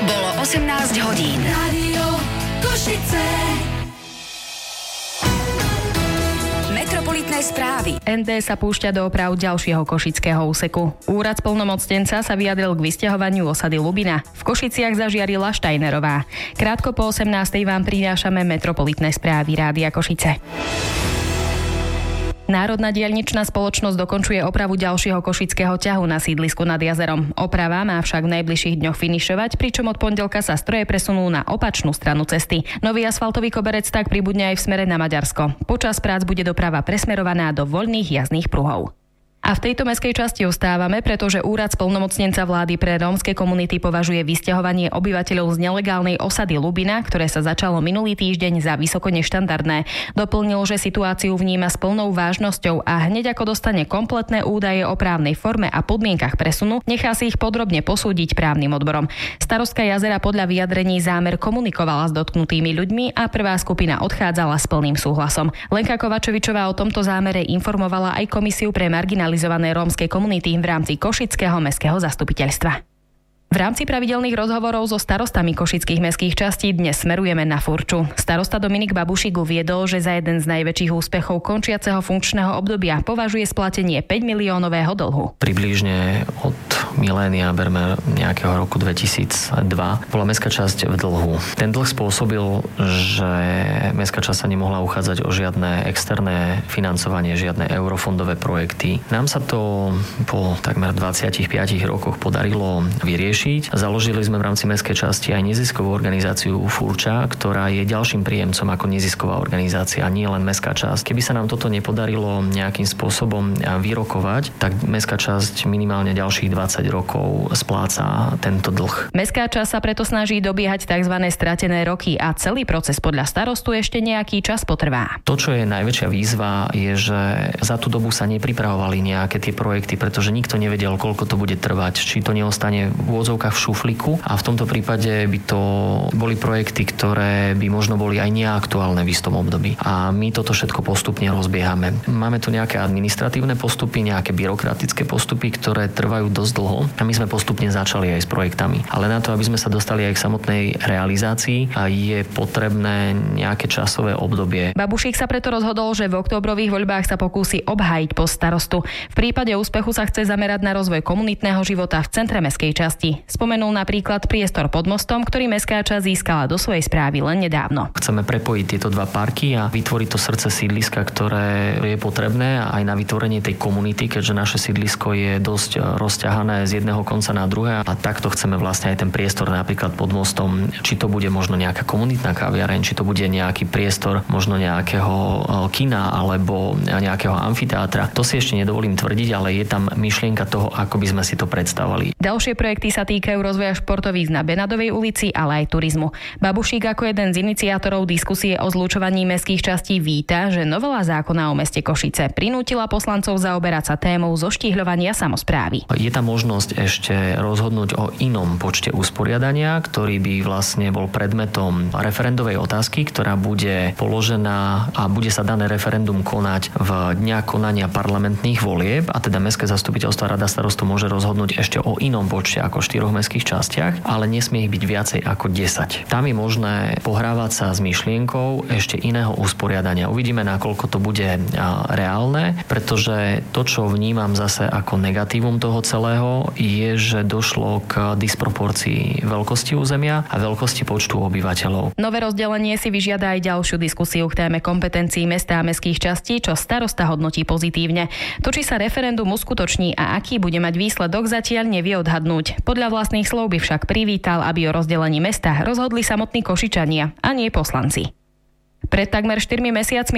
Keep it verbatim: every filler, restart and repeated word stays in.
Bolo osemnásť hodín. Rádio Košice. Metropolitné správy. en dé sa púšťa do oprav ďalšieho košického úseku. Úrad splnomocnenca sa vyjadril k vysťahovaniu osady Lubina. V Košiciach zažiarila Štajnerová. Krátko po osemnástej vám prinášame metropolitné správy Rádia Košice. Národná diaľničná spoločnosť dokončuje opravu ďalšieho košického ťahu na sídlisku nad jazerom. Oprava má však v najbližších dňoch finišovať, pričom od pondelka sa stroje presunú na opačnú stranu cesty. Nový asfaltový koberec tak pribudne aj v smere na Maďarsko. Počas prác bude doprava presmerovaná do voľných jazdných pruhov. A v tejto mestskej časti ostávame, pretože úrad splnomocnenca vlády pre rómske komunity považuje vysťahovanie obyvateľov z nelegálnej osady Lubina, ktoré sa začalo minulý týždeň, za vysoko neštandardné. Doplnil, že situáciu vníma s plnou vážnosťou a hneď ako dostane kompletné údaje o právnej forme a podmienkach presunu, nechá si ich podrobne posúdiť právnym odborom. Starostka Jazera podľa vyjadrení zámer komunikovala s dotknutými ľuďmi a prvá skupina odchádzala s plným súhlasom. Lenka Kovačovičová o tomto zámere informovala aj komisiu pre marginalizované rómskej komunity v rámci Košického mestského zastupiteľstva. V rámci pravidelných rozhovorov so starostami košických mestských častí dnes smerujeme na Furču. Starosta Dominik Babušík uviedol, že za jeden z najväčších úspechov končiaceho funkčného obdobia považuje splatenie päť miliónového dlhu. Približne od milénia, berme nejakého roku dvetisícdva, bola mestská časť v dlhu. Ten dlh spôsobil, že mestská časť sa nemohla uchádzať o žiadne externé financovanie, žiadne eurofondové projekty. Nám sa to po takmer dvadsiatich piatich rokoch podarilo vyriešiť. Založili sme v rámci mestskej časti aj neziskovú organizáciu Furča, ktorá je ďalším príjemcom ako nezisková organizácia, nie len mestská časť. Keby sa nám toto nepodarilo nejakým spôsobom vyrokovať, tak mestská časť minimálne ďalších dvadsať rokov spláca tento dlh. Mestská časť sa preto snaží dobiehať tzv. Stratené roky a celý proces podľa starostu ešte nejaký čas potrvá. To, čo je najväčšia výzva, je, že za tú dobu sa nepripravovali nejaké tie projekty, pretože nikto nevedel, koľko to bude trvať, či to neostane v v šuflíku, a v tomto prípade by to boli projekty, ktoré by možno boli aj neaktuálne v istom období. A my toto všetko postupne rozbiehame. Máme tu nejaké administratívne postupy, nejaké byrokratické postupy, ktoré trvajú dosť dlho, a my sme postupne začali aj s projektami. Ale na to, aby sme sa dostali aj k samotnej realizácii, je potrebné nejaké časové obdobie. Babušík sa preto rozhodol, že v októbrových voľbách sa pokúsi obhájiť post starostu. V prípade úspechu sa chce zamerať na rozvoj komunitného života v centre mestskej časti. Spomenul napríklad priestor pod mostom, ktorý mestská časť získala do svojej správy len nedávno. Chceme prepojiť tieto dva parky a vytvoriť to srdce sídliska, ktoré je potrebné aj na vytvorenie tej komunity, keďže naše sídlisko je dosť rozťahané z jedného konca na druhé, a takto chceme vlastne aj ten priestor napríklad pod mostom, či to bude možno nejaká komunitná kaviareň, či to bude nejaký priestor možno nejakého kina alebo nejakého amfiteátra. To si ešte nedovolím tvrdiť, ale je tam myšlienka toho, ako by sme si to predstavovali. Ďalšie projekty sa týkajú rozvoja športovísk na Benadovej ulici, ale aj turizmu. Babušík ako jeden z iniciátorov diskusie o zlučovaní mestských častí víta, že novela zákona o meste Košice prinútila poslancov zaoberať sa témou zoštíhľovania samosprávy. Je tam možnosť ešte rozhodnúť o inom počte usporiadania, ktorý by vlastne bol predmetom referendovej otázky, ktorá bude položená a bude sa dané referendum konať v dňa konania parlamentných volieb, a teda mestské zastupiteľstvo a rada starostov môže rozhodnúť ešte o inom počte ako štyroch mestských častiach, ale nesmie ich byť viacej ako desať. Tam je možné pohrávať sa s myšlienkou ešte iného usporiadania. Uvidíme, nakoľko to bude reálne, pretože to, čo vnímam zase ako negatívum toho celého, je, že došlo k disproporcii veľkosti územia a veľkosti počtu obyvateľov. Nové rozdelenie si vyžiada aj ďalšiu diskusiu k téme kompetencií mesta a mestských častí, čo starosta hodnotí pozitívne. To, či sa referendum uskutoční a aký bude mať výsledok, zatiaľ nevie odhadnúť. Podľa vlastných slov by však privítal, aby o rozdelení mesta rozhodli samotní Košičania a nie poslanci. Pred takmer štyrmi mesiacmi